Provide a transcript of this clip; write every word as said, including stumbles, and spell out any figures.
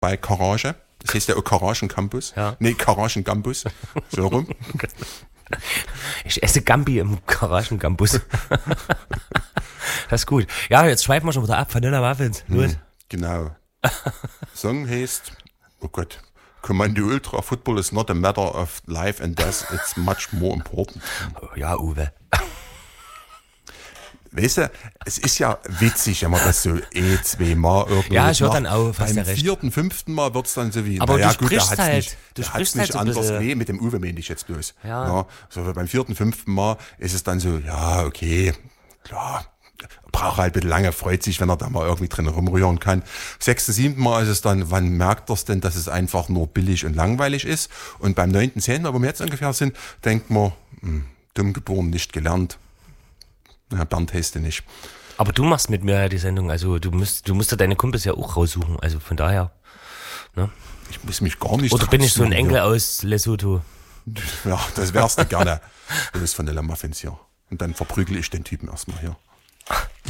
bei Garage. Das heißt ja auch Garagen Campus. Ja. Nee, Garagen Campus. So rum. Ich esse Gambi im Garagencampus. Das ist gut. Ja, jetzt schweifen wir schon wieder ab. Vanilla Muffins. Los. Genau. Song heißt, oh Gott, Commando Ultra, Football is not a matter of life and death, it's much more important. Ja, Uwe. Weißt du, es ist ja witzig, wenn man das so eh zweimal irgendwie Ja, ich höre macht. dann auf, hast Beim ja recht. vierten, fünften Mal wird es dann so wie, Aber naja du gut, da sprichst hat's halt, nicht, du da hat's sprichst nicht halt so ein anders, bisschen- nee, mit dem Uwe meine ich jetzt bloß. Ja. So beim vierten, fünften Mal ist es dann so, ja, okay, klar, braucht halt ein bisschen lange, freut sich, wenn er da mal irgendwie drin rumrühren kann. Sechsten, siebten Mal ist es dann, wann merkt er es denn, dass es einfach nur billig und langweilig ist? Und beim neunten, zehnten Mal, wo wir jetzt ungefähr sind, denkt man, hm, dumm geboren, nicht gelernt. Ja, Bernd heißt du nicht. Aber du machst mit mir die Sendung, also du musst, du musst ja deine Kumpels ja auch raussuchen, also von daher. Ne? Ich muss mich gar nicht Oder bin ich so ein raussuchen, Enkel ja. aus Lesotho? Ja, das wärst du gerne. Du bist von der Muffins hier. Und dann verprügel ich den Typen erstmal hier.